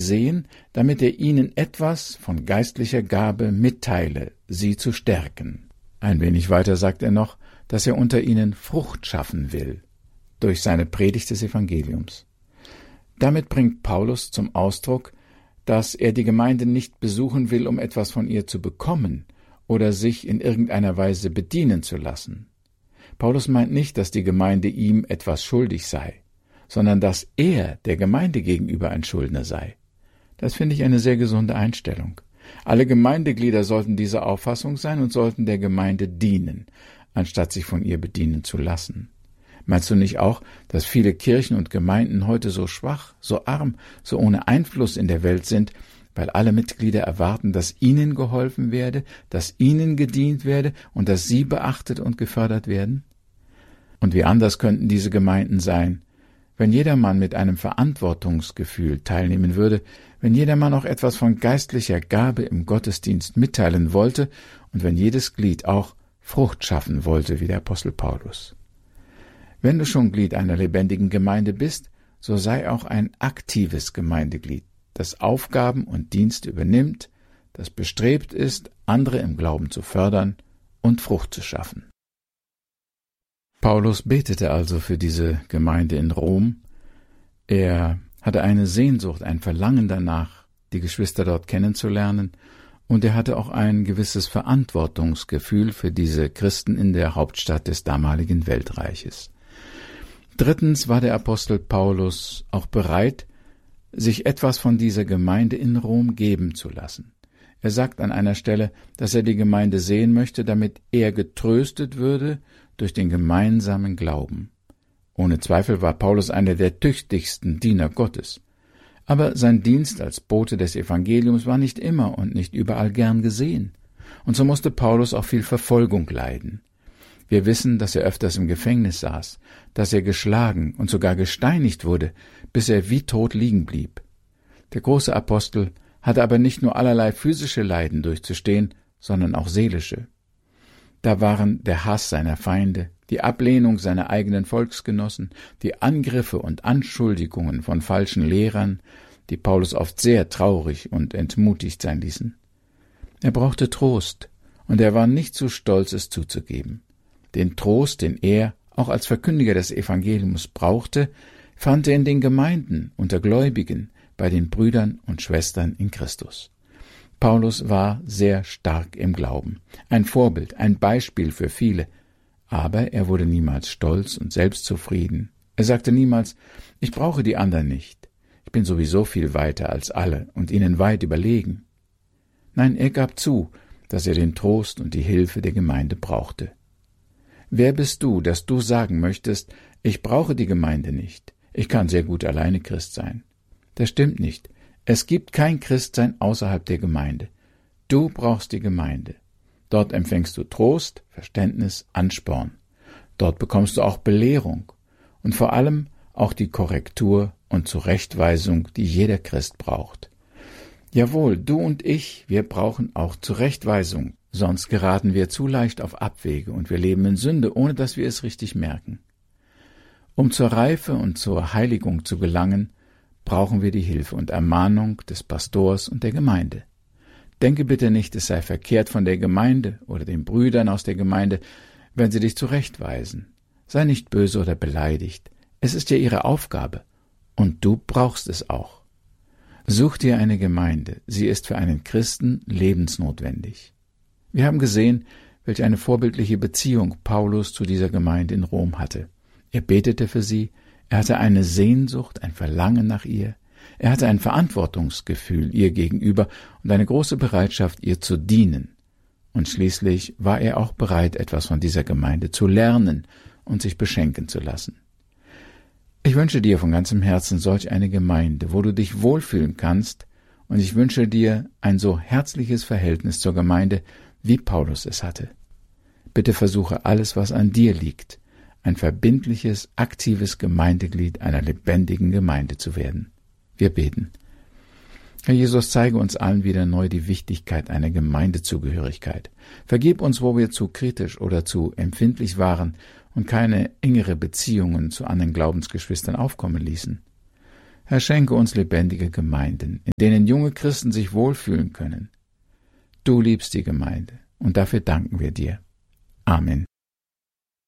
sehen, damit er ihnen etwas von geistlicher Gabe mitteile, sie zu stärken. Ein wenig weiter sagt er noch, dass er unter ihnen Frucht schaffen will, durch seine Predigt des Evangeliums. Damit bringt Paulus zum Ausdruck, dass er die Gemeinde nicht besuchen will, um etwas von ihr zu bekommen oder sich in irgendeiner Weise bedienen zu lassen. Paulus meint nicht, dass die Gemeinde ihm etwas schuldig sei, sondern dass er der Gemeinde gegenüber ein Schuldner sei. Das finde ich eine sehr gesunde Einstellung. Alle Gemeindeglieder sollten dieser Auffassung sein und sollten der Gemeinde dienen, anstatt sich von ihr bedienen zu lassen. Meinst du nicht auch, dass viele Kirchen und Gemeinden heute so schwach, so arm, so ohne Einfluss in der Welt sind, weil alle Mitglieder erwarten, dass ihnen geholfen werde, dass ihnen gedient werde und dass sie beachtet und gefördert werden? Und wie anders könnten diese Gemeinden sein, wenn jedermann mit einem Verantwortungsgefühl teilnehmen würde, wenn jedermann auch etwas von geistlicher Gabe im Gottesdienst mitteilen wollte und wenn jedes Glied auch Frucht schaffen wollte, wie der Apostel Paulus. Wenn du schon Glied einer lebendigen Gemeinde bist, so sei auch ein aktives Gemeindeglied, das Aufgaben und Dienste übernimmt, das bestrebt ist, andere im Glauben zu fördern und Frucht zu schaffen. Paulus betete also für diese Gemeinde in Rom. Er hatte eine Sehnsucht, ein Verlangen danach, die Geschwister dort kennenzulernen, und er hatte auch ein gewisses Verantwortungsgefühl für diese Christen in der Hauptstadt des damaligen Weltreiches. Drittens war der Apostel Paulus auch bereit, sich etwas von dieser Gemeinde in Rom geben zu lassen. Er sagt an einer Stelle, dass er die Gemeinde sehen möchte, damit er getröstet würde durch den gemeinsamen Glauben. Ohne Zweifel war Paulus einer der tüchtigsten Diener Gottes. Aber sein Dienst als Bote des Evangeliums war nicht immer und nicht überall gern gesehen. Und so musste Paulus auch viel Verfolgung leiden. Wir wissen, dass er öfters im Gefängnis saß, dass er geschlagen und sogar gesteinigt wurde, bis er wie tot liegen blieb. Der große Apostel hatte aber nicht nur allerlei physische Leiden durchzustehen, sondern auch seelische. Da waren der Hass seiner Feinde, die Ablehnung seiner eigenen Volksgenossen, die Angriffe und Anschuldigungen von falschen Lehrern, die Paulus oft sehr traurig und entmutigt sein ließen. Er brauchte Trost, und er war nicht zu stolz, es zuzugeben. Den Trost, den er, auch als Verkündiger des Evangeliums, brauchte, fand er in den Gemeinden, unter Gläubigen, bei den Brüdern und Schwestern in Christus. Paulus war sehr stark im Glauben, ein Vorbild, ein Beispiel für viele, aber er wurde niemals stolz und selbstzufrieden. Er sagte niemals, ich brauche die anderen nicht, ich bin sowieso viel weiter als alle und ihnen weit überlegen. Nein, er gab zu, dass er den Trost und die Hilfe der Gemeinde brauchte. Wer bist du, dass du sagen möchtest, ich brauche die Gemeinde nicht, ich kann sehr gut alleine Christ sein? Das stimmt nicht. Es gibt kein Christsein außerhalb der Gemeinde. Du brauchst die Gemeinde. Dort empfängst du Trost, Verständnis, Ansporn. Dort bekommst du auch Belehrung und vor allem auch die Korrektur und Zurechtweisung, die jeder Christ braucht. Jawohl, du und ich, wir brauchen auch Zurechtweisung, sonst geraten wir zu leicht auf Abwege und wir leben in Sünde, ohne dass wir es richtig merken. Um zur Reife und zur Heiligung zu gelangen, brauchen wir die Hilfe und Ermahnung des Pastors und der Gemeinde. Denke bitte nicht, es sei verkehrt von der Gemeinde oder den Brüdern aus der Gemeinde, wenn sie dich zurechtweisen. Sei nicht böse oder beleidigt. Es ist ja ihre Aufgabe, und du brauchst es auch. Such dir eine Gemeinde, sie ist für einen Christen lebensnotwendig. Wir haben gesehen, welch eine vorbildliche Beziehung Paulus zu dieser Gemeinde in Rom hatte. Er betete für sie, er hatte eine Sehnsucht, ein Verlangen nach ihr, er hatte ein Verantwortungsgefühl ihr gegenüber und eine große Bereitschaft, ihr zu dienen. Und schließlich war er auch bereit, etwas von dieser Gemeinde zu lernen und sich beschenken zu lassen. Ich wünsche dir von ganzem Herzen solch eine Gemeinde, wo du dich wohlfühlen kannst, und ich wünsche dir ein so herzliches Verhältnis zur Gemeinde, wie Paulus es hatte. Bitte versuche alles, was an dir liegt, ein verbindliches, aktives Gemeindeglied einer lebendigen Gemeinde zu werden. Wir beten. Herr Jesus, zeige uns allen wieder neu die Wichtigkeit einer Gemeindezugehörigkeit. Vergib uns, wo wir zu kritisch oder zu empfindlich waren und keine engere Beziehungen zu anderen Glaubensgeschwistern aufkommen ließen. Herr, schenke uns lebendige Gemeinden, in denen junge Christen sich wohlfühlen können. Du liebst die Gemeinde, und dafür danken wir dir. Amen.